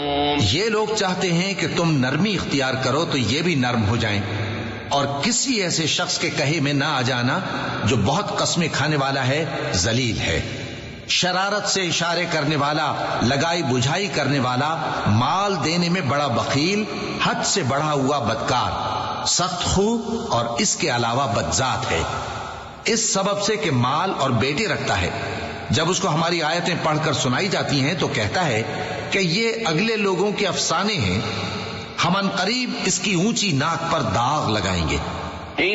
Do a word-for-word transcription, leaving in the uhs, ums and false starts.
ये लोग चाहते हैं कि तुम नरमी इख्तियार करो तो ये भी नर्म हो जाएं, और किसी ऐसे शख्स के कहे में ना आ जाना जो बहुत कस्में खाने वाला है, जलील है, शरारत से इशारे करने वाला, लगाई बुझाई करने वाला, माल देने में बड़ा बखील, हद से बढ़ा हुआ बदकार, सख्त खू और इसके अलावा बदजात है। इस सबब से कि माल और बेटे रखता है, जब उसको हमारी आयतें पढ़कर सुनाई जाती हैं तो कहता है कि ये अगले लोगों के अफसाने हैं, हम अनकरीब इसकी ऊंची नाक पर दाग लगाएंगे।